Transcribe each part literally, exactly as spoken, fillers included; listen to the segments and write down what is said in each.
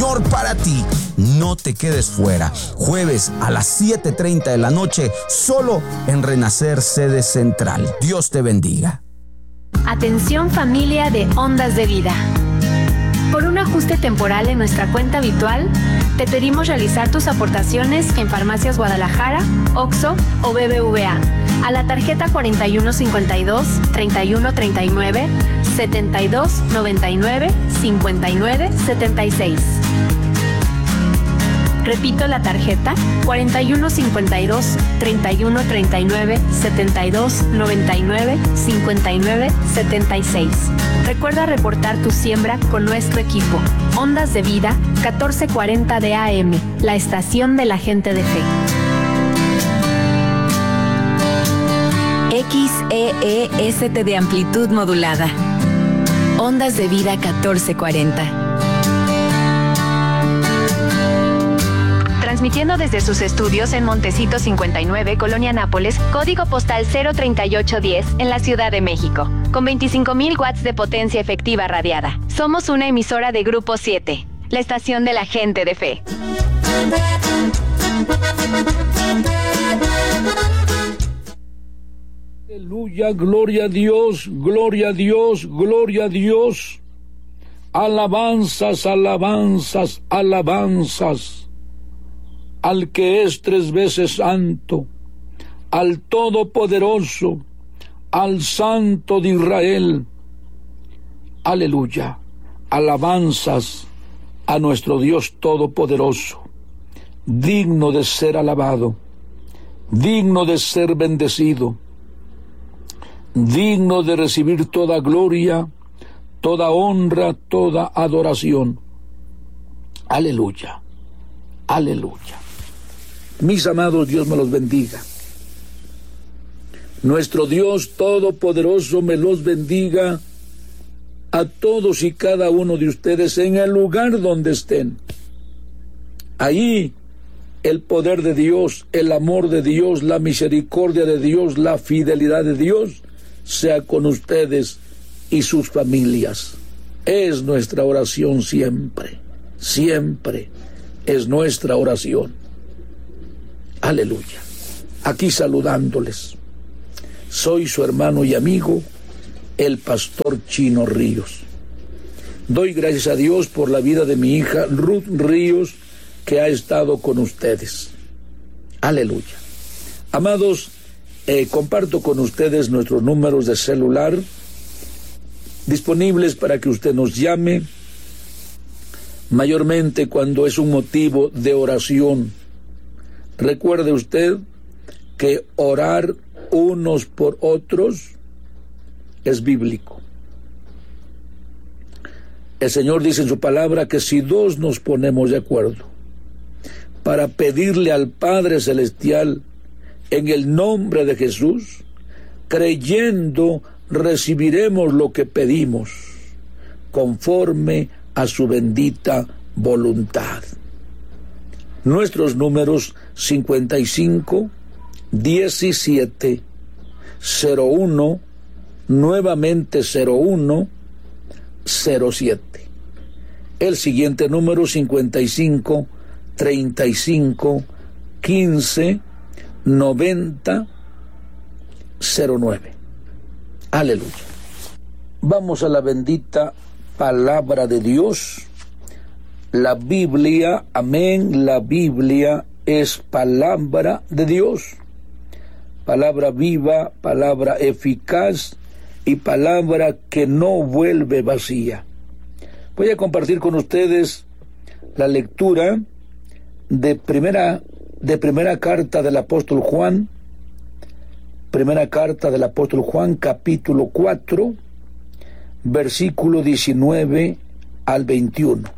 Señor para ti. No te quedes fuera. Jueves a las siete treinta de la noche, solo en Renacer Sede Central. Dios te bendiga. Atención familia de Ondas de Vida. Por un ajuste temporal en nuestra cuenta habitual, te pedimos realizar tus aportaciones en Farmacias Guadalajara, Oxxo o B B V A a la tarjeta cuarenta y uno cincuenta y dos, treinta y uno treinta y nueve, setenta y dos noventa y nueve, cincuenta y nueve setenta y seis. Repito la tarjeta cuarenta y uno cincuenta y dos, treinta y uno treinta y nueve, setenta y dos noventa y nueve, cincuenta y nueve setenta y seis. Recuerda reportar tu siembra con nuestro equipo. Ondas de Vida, catorce cuarenta de A M, la estación de la gente de fe. X E E S T de amplitud modulada. Ondas de Vida catorce cuarenta. Transmitiendo desde sus estudios en Montecito cincuenta y nueve, Colonia Nápoles, código postal cero treinta y ocho diez, en la Ciudad de México, con veinticinco mil watts de potencia efectiva radiada. Somos una emisora de Grupo siete, la estación de la gente de fe. Aleluya, gloria a Dios, gloria a Dios, gloria a Dios. Alabanzas, alabanzas, alabanzas al que es tres veces santo, al Todopoderoso, al Santo de Israel. Aleluya, alabanzas a nuestro Dios Todopoderoso, digno de ser alabado, digno de ser bendecido, digno de recibir toda gloria, toda honra, toda adoración. Aleluya, aleluya. Mis amados, Dios me los bendiga. Nuestro Dios Todopoderoso me los bendiga a todos y cada uno de ustedes en el lugar donde estén. Ahí el poder de Dios, el amor de Dios, la misericordia de Dios, la fidelidad de Dios sea con ustedes y sus familias. Es nuestra oración siempre, siempre es nuestra oración. Aleluya. Aquí saludándoles, soy su hermano y amigo, el pastor Chino Ríos. Doy gracias a Dios por la vida de mi hija Ruth Ríos, que ha estado con ustedes. Aleluya. Amados, eh, comparto con ustedes nuestros números de celular disponibles para que usted nos llame, mayormente cuando es un motivo de oración. Recuerde usted que orar unos por otros es bíblico. El Señor dice en su palabra que si dos nos ponemos de acuerdo para pedirle al Padre Celestial en el nombre de Jesús, creyendo recibiremos lo que pedimos conforme a su bendita voluntad. Nuestros números cincuenta y cinco, diecisiete, cero uno, nuevamente cero uno, cero siete. El siguiente número cincuenta y cinco, treinta y cinco, quince, noventa, cero nueve. Aleluya. Vamos a la bendita palabra de Dios. La Biblia, amén, la Biblia es palabra de Dios, palabra viva, palabra eficaz y palabra que no vuelve vacía. Voy a compartir con ustedes la lectura de primera, de primera carta del apóstol Juan, primera carta del apóstol Juan, capítulo cuatro, versículo diecinueve al veintiuno.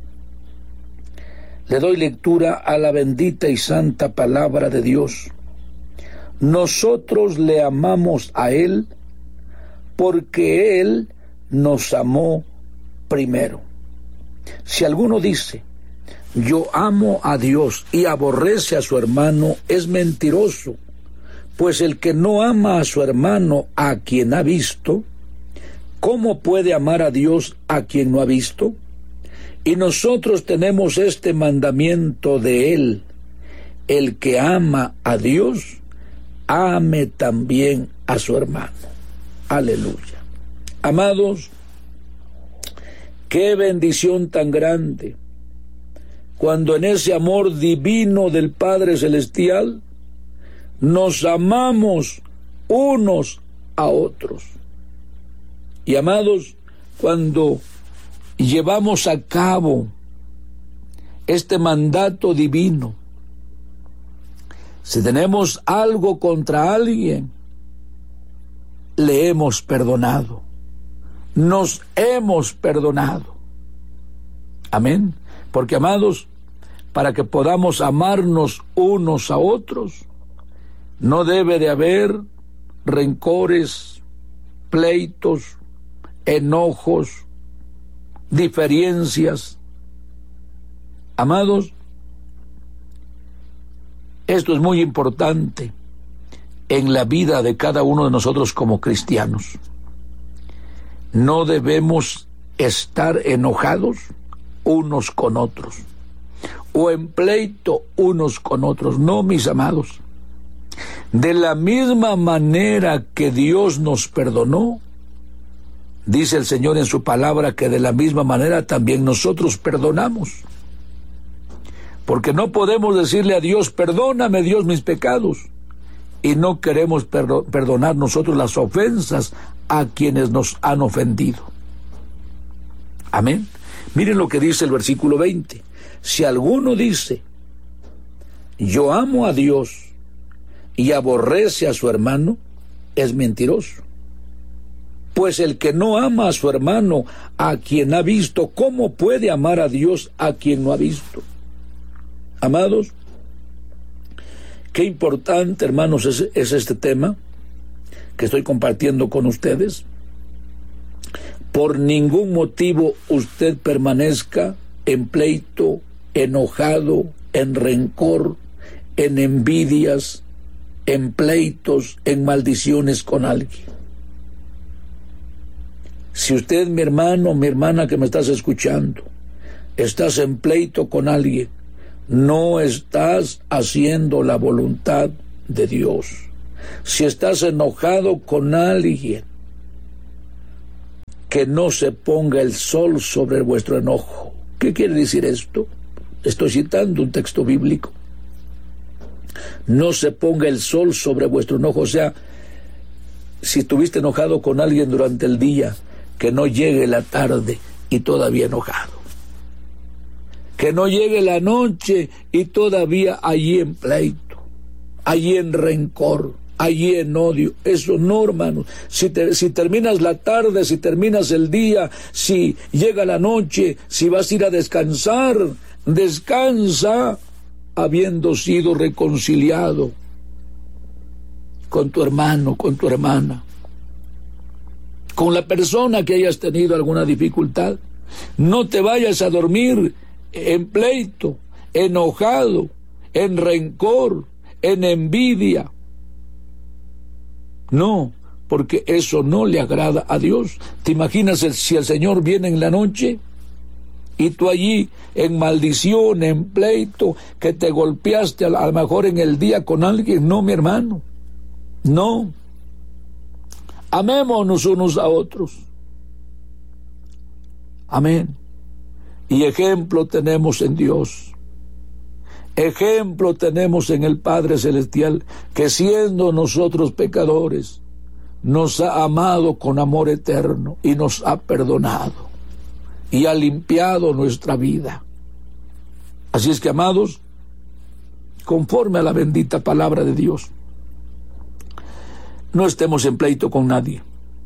Le doy lectura a la bendita y santa palabra de Dios. Nosotros le amamos a Él porque Él nos amó primero. Si alguno dice, yo amo a Dios y aborrece a su hermano, es mentiroso, pues el que no ama a su hermano a quien ha visto, ¿cómo puede amar a Dios a quien no ha visto? Y nosotros tenemos este mandamiento de Él: el que ama a Dios, ame también a su hermano. Aleluya. Amados, qué bendición tan grande cuando en ese amor divino del Padre Celestial nos amamos unos a otros. Y amados, cuando llevamos a cabo este mandato divino, si tenemos algo contra alguien, le hemos perdonado, nos hemos perdonado. Amén. Porque, amados, para que podamos amarnos unos a otros, no debe de haber rencores, pleitos, enojos, diferencias. Amados, esto es muy importante en la vida de cada uno de nosotros como cristianos. No debemos estar enojados unos con otros, o en pleito unos con otros. No, mis amados. De la misma manera que Dios nos perdonó, dice el Señor en su palabra que de la misma manera también nosotros perdonamos. Porque no podemos decirle a Dios: perdóname, Dios, mis pecados, y no queremos perdo- perdonar nosotros las ofensas a quienes nos han ofendido. Amén. Miren lo que dice el versículo veinte. Si alguno dice: yo amo a Dios, y aborrece a su hermano, es mentiroso. Pues el que no ama a su hermano, a quien ha visto, ¿cómo puede amar a Dios a quien no ha visto? Amados, qué importante, hermanos, es, es este tema que estoy compartiendo con ustedes. Por ningún motivo usted permanezca en pleito, enojado, en rencor, en envidias, en pleitos, en maldiciones con alguien. Si usted, mi hermano, mi hermana que me estás escuchando, estás en pleito con alguien, no estás haciendo la voluntad de Dios. Si estás enojado con alguien, que no se ponga el sol sobre vuestro enojo. ¿Qué quiere decir esto? Estoy citando un texto bíblico. No se ponga el sol sobre vuestro enojo. O sea, si estuviste enojado con alguien durante el día, que no llegue la tarde y todavía enojado. Que no llegue la noche y todavía allí en pleito, allí en rencor, allí en odio. Eso no, hermano. Si, te, si terminas la tarde, si terminas el día, si llega la noche, si vas a ir a descansar, descansa habiendo sido reconciliado con tu hermano, con tu hermana, con la persona que hayas tenido alguna dificultad. No te vayas a dormir en pleito, enojado, en rencor, en envidia. No, porque eso no le agrada a Dios. ¿Te imaginas el, si el Señor viene en la noche y tú allí en maldición, en pleito, que te golpeaste a, a lo mejor en el día con alguien? No, mi hermano, no. Amémonos unos a otros. Amén. Y ejemplo tenemos en Dios. Ejemplo tenemos en el Padre Celestial, que siendo nosotros pecadores, nos ha amado con amor eterno y nos ha perdonado y ha limpiado nuestra vida. Así es que, amados, conforme a la bendita palabra de Dios, no estemos en pleito con nadie.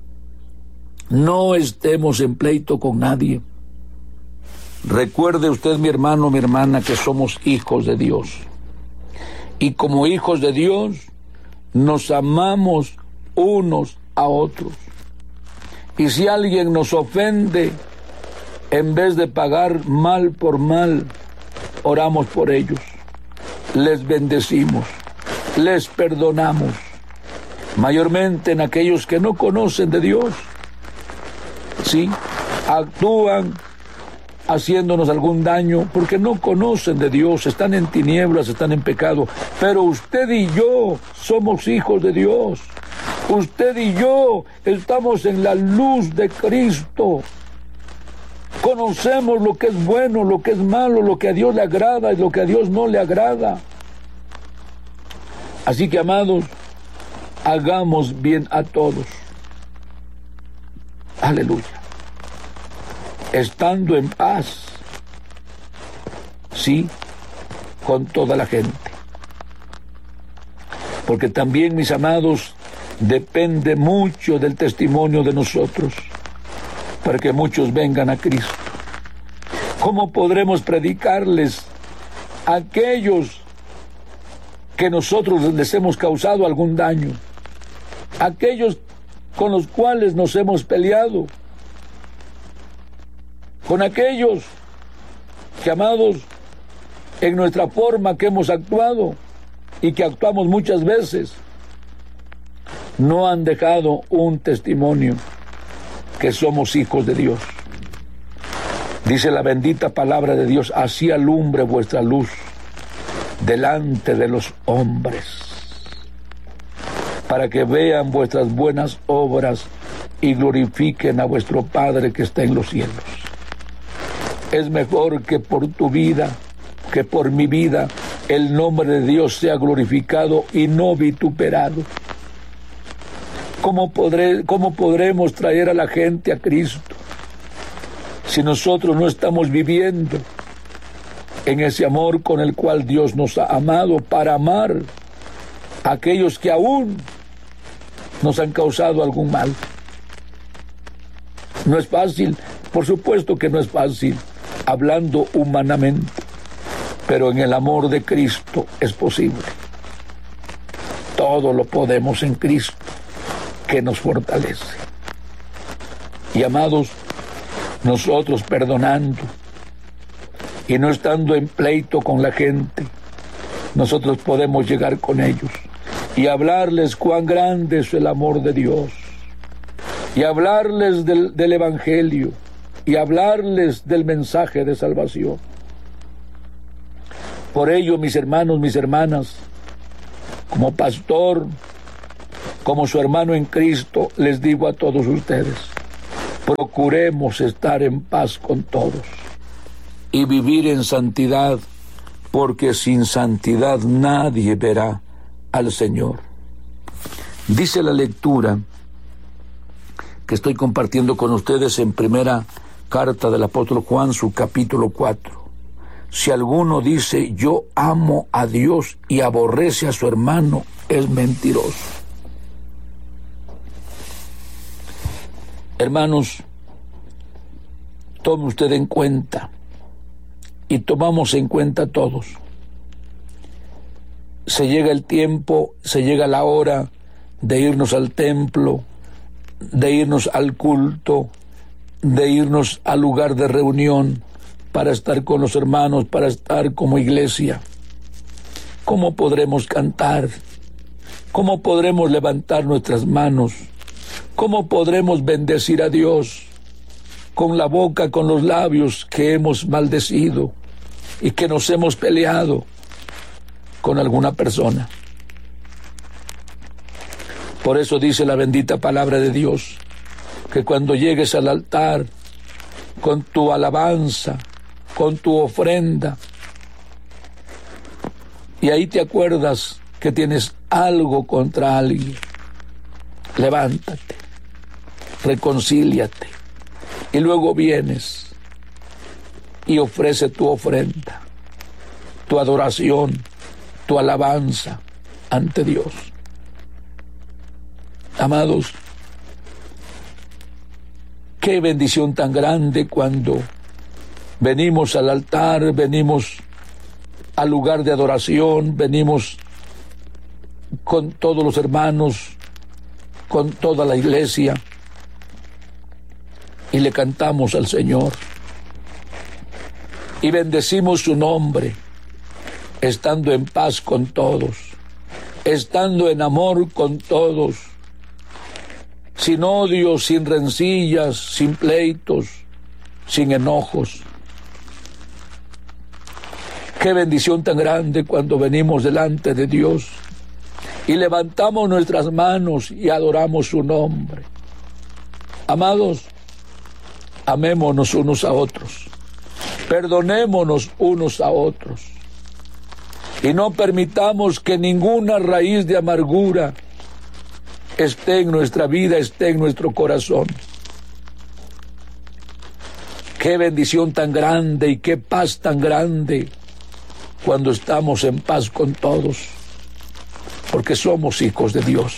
No estemos en pleito con nadie. Recuerde usted, mi hermano, mi hermana, que somos hijos de Dios. Y como hijos de Dios, nos amamos unos a otros. Y si alguien nos ofende, en vez de pagar mal por mal, oramos por ellos. Les bendecimos, les perdonamos. Mayormente en aquellos que no conocen de Dios. Sí, actúan haciéndonos algún daño, porque no conocen de Dios, están en tinieblas, están en pecado. Pero usted y yo somos hijos de Dios. Usted y yo estamos en la luz de Cristo. Conocemos lo que es bueno, lo que es malo, lo que a Dios le agrada y lo que a Dios no le agrada. Así que, amados, hagamos bien a todos. Aleluya. Estando en paz, sí, con toda la gente. Porque también, mis amados, depende mucho del testimonio de nosotros para que muchos vengan a Cristo. ¿Cómo podremos predicarles a aquellos que nosotros les hemos causado algún daño? Aquellos con los cuales nos hemos peleado, con aquellos que, amados, en nuestra forma que hemos actuado y que actuamos muchas veces, no han dejado un testimonio que somos hijos de Dios. Dice la bendita palabra de Dios: así alumbre vuestra luz delante de los hombres, para que vean vuestras buenas obras y glorifiquen a vuestro Padre que está en los cielos. Es mejor que por tu vida, que por mi vida, el nombre de Dios sea glorificado y no vituperado. ¿Cómo, podré, ¿Cómo podremos traer a la gente a Cristo si nosotros no estamos viviendo en ese amor con el cual Dios nos ha amado, para amar a aquellos que aún nos han causado algún mal? No es fácil, por supuesto que no es fácil, hablando humanamente, pero en el amor de Cristo es posible. Todo lo podemos en Cristo, que nos fortalece. Y, amados, nosotros perdonando y no estando en pleito con la gente, nosotros podemos llegar con ellos y hablarles cuán grande es el amor de Dios, y hablarles del, del Evangelio, y hablarles del mensaje de salvación. Por ello, mis hermanos, mis hermanas, como pastor, como su hermano en Cristo, les digo a todos ustedes: procuremos estar en paz con todos y vivir en santidad, porque sin santidad nadie verá al Señor. Dice la lectura que estoy compartiendo con ustedes en primera carta del apóstol Juan, su capítulo cuatro. Si alguno dice yo amo a Dios y aborrece a su hermano, es mentiroso. Hermanos, tome usted en cuenta, y tomamos en cuenta todos. Se llega el tiempo, se llega la hora de irnos al templo, de irnos al culto, de irnos al lugar de reunión para estar con los hermanos, para estar como iglesia. ¿Cómo podremos cantar? ¿Cómo podremos levantar nuestras manos? ¿Cómo podremos bendecir a Dios con la boca, con los labios que hemos maldecido y que nos hemos peleado con alguna persona? Por eso dice la bendita palabra de Dios, que cuando llegues al altar con tu alabanza, con tu ofrenda, y ahí te acuerdas que tienes algo contra alguien, levántate, reconcíliate, y luego vienes y ofrece tu ofrenda, tu adoración, tu alabanza ante Dios. Amados, qué bendición tan grande cuando venimos al altar, venimos al lugar de adoración, venimos con todos los hermanos, con toda la iglesia, y le cantamos al Señor y bendecimos su nombre, estando en paz con todos, estando en amor con todos, sin odio, sin rencillas, sin pleitos, sin enojos, Qué bendición tan grande cuando venimos delante de Dios y levantamos nuestras manos y adoramos su nombre. Amados, amémonos unos a otros, perdonémonos unos a otros y no permitamos que ninguna raíz de amargura esté en nuestra vida, esté en nuestro corazón. Qué bendición tan grande y qué paz tan grande cuando estamos en paz con todos, porque somos hijos de Dios.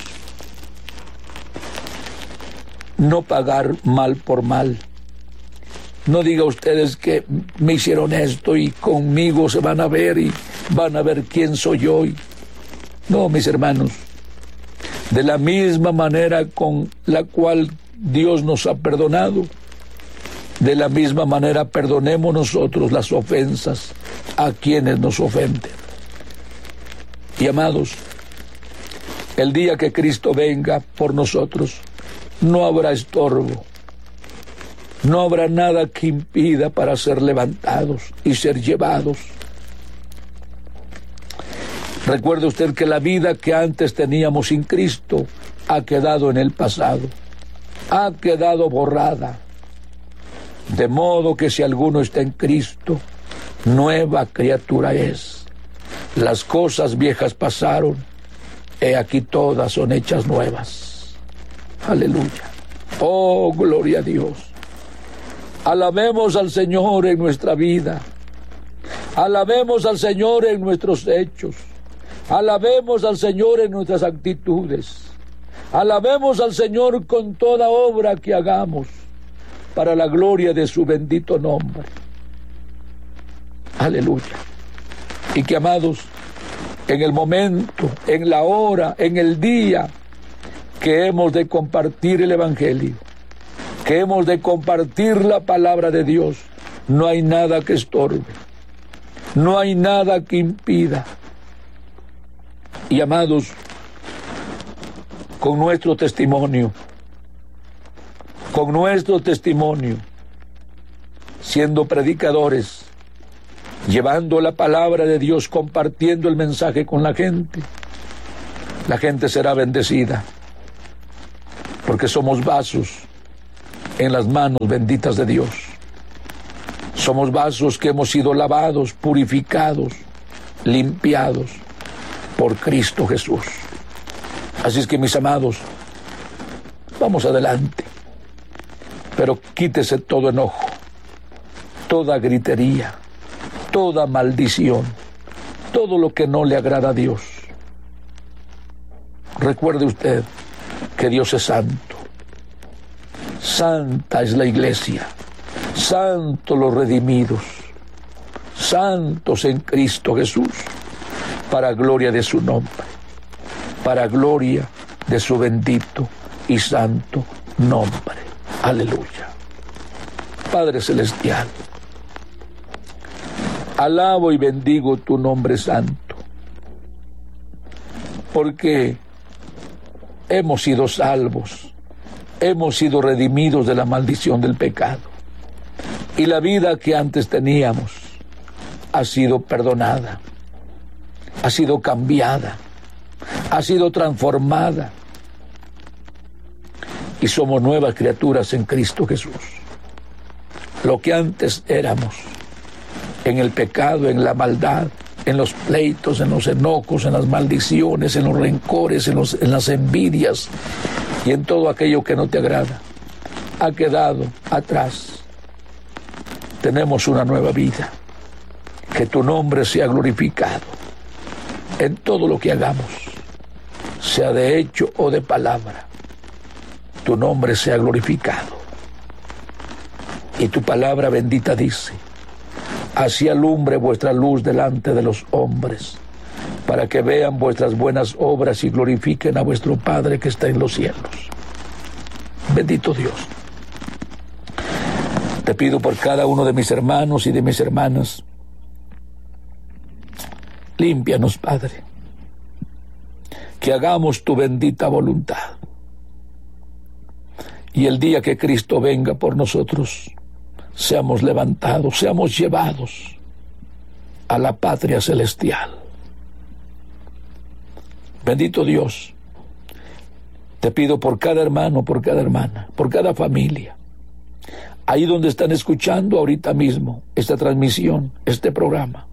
No pagar mal por mal. No diga ustedes que me hicieron esto y conmigo se van a ver y van a ver quién soy yo. No, mis hermanos, de la misma manera con la cual Dios nos ha perdonado, de la misma manera perdonemos nosotros las ofensas a quienes nos ofenden. Y amados, el día que Cristo venga por nosotros, no habrá estorbo, no habrá nada que impida para ser levantados y ser llevados. Recuerde usted que la vida que antes teníamos sin Cristo ha quedado en el pasado, ha quedado borrada. De modo que si alguno está en Cristo, nueva criatura es. Las cosas viejas pasaron, he aquí todas son hechas nuevas. Aleluya. Oh, gloria a Dios. Alabemos al Señor en nuestra vida. Alabemos al Señor en nuestros hechos. Alabemos al Señor en nuestras actitudes. Alabemos al Señor con toda obra que hagamos, para la gloria de su bendito nombre. Aleluya. Y que, amados, en el momento, en la hora, en el día que hemos de compartir el Evangelio, que hemos de compartir la palabra de Dios, no hay nada que estorbe, no hay nada que impida. Y, amados, con nuestro testimonio, con nuestro testimonio, siendo predicadores, llevando la palabra de Dios, compartiendo el mensaje con la gente, la gente será bendecida, porque somos vasos en las manos benditas de Dios. Somos vasos que hemos sido lavados, purificados, limpiados por Cristo Jesús. Así es que, mis amados, vamos adelante. Pero quítese todo enojo, toda gritería, toda maldición, todo lo que no le agrada a Dios. Recuerde usted que Dios es santo. Santa es la iglesia, santos los redimidos, santos en Cristo Jesús, para gloria de su nombre, para gloria de su bendito y santo nombre. Aleluya. Padre celestial, alabo y bendigo tu nombre santo, porque hemos sido salvos, hemos sido redimidos de la maldición del pecado, y la vida que antes teníamos ha sido perdonada, ha sido cambiada, ha sido transformada, y somos nuevas criaturas en Cristo Jesús. Lo que antes éramos, en el pecado, en la maldad, en los pleitos, en los enojos, en las maldiciones, en los rencores, en, los, en las envidias y en todo aquello que no te agrada, ha quedado atrás. Tenemos una nueva vida. Que tu nombre sea glorificado en todo lo que hagamos, sea de hecho o de palabra. Tu nombre sea glorificado. Y tu palabra bendita dice: así alumbre vuestra luz delante de los hombres, para que vean vuestras buenas obras y glorifiquen a vuestro Padre que está en los cielos. Bendito Dios. Te pido por cada uno de mis hermanos y de mis hermanas, límpianos, Padre, que hagamos tu bendita voluntad. Y el día que Cristo venga por nosotros, seamos levantados, seamos llevados a la patria celestial. Bendito Dios, te pido por cada hermano, por cada hermana, por cada familia, ahí donde están escuchando ahorita mismo esta transmisión, este programa,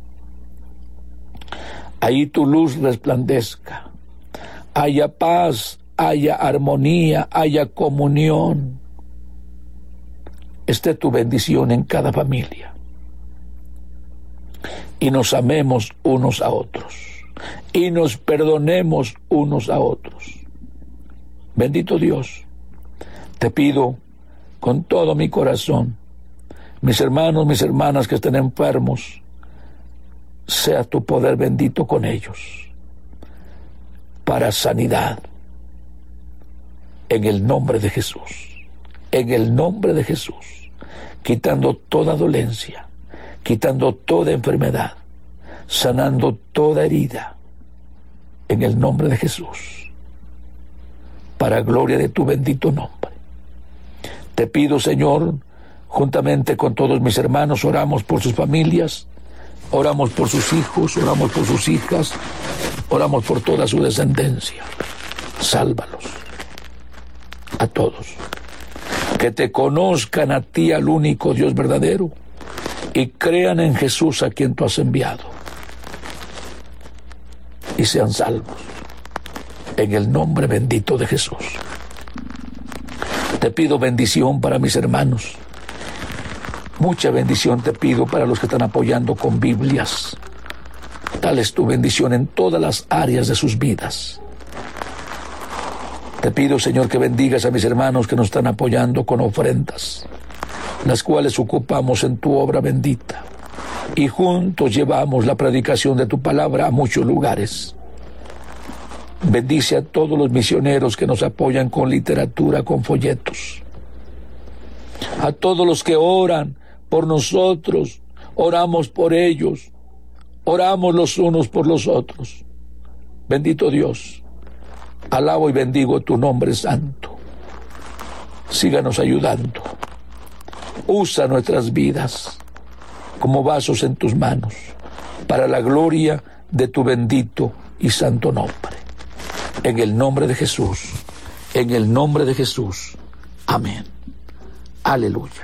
ahí tu luz resplandezca, haya paz, haya armonía, haya comunión, esté tu bendición en cada familia, y nos amemos unos a otros, y nos perdonemos unos a otros. Bendito Dios, te pido con todo mi corazón, mis hermanos, mis hermanas que estén enfermos, sea tu poder bendito con ellos, para sanidad, en el nombre de Jesús, en el nombre de Jesús, quitando toda dolencia, quitando toda enfermedad, sanando toda herida, en el nombre de Jesús, para gloria de tu bendito nombre. Te pido, Señor, juntamente con todos mis hermanos, oramos por sus familias, oramos por sus hijos, oramos por sus hijas, oramos por toda su descendencia. Sálvalos a todos, que te conozcan a ti, al único Dios verdadero, y crean en Jesús a quien tú has enviado, y sean salvos en el nombre bendito de Jesús. Te pido bendición para mis hermanos, mucha bendición te pido para los que están apoyando con Biblias. Dale tu bendición en todas las áreas de sus vidas. Te pido, Señor, que bendigas a mis hermanos que nos están apoyando con ofrendas, las cuales ocupamos en tu obra bendita, y juntos llevamos la predicación de tu palabra a muchos lugares. Bendice a todos los misioneros que nos apoyan con literatura, con folletos. A todos los que oran por nosotros, oramos por ellos, oramos los unos por los otros. Bendito Dios, alabo y bendigo tu nombre santo. Síganos ayudando. Usa nuestras vidas como vasos en tus manos, para la gloria de tu bendito y santo nombre. En el nombre de Jesús, en el nombre de Jesús. Amén. Aleluya.